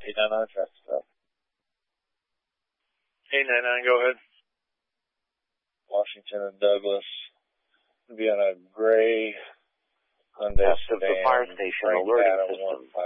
899 traffic stop. 899, go ahead. Washington and Douglas. Be on a gray Hyundai West of the sedan. fire station Frank alerting Adam system.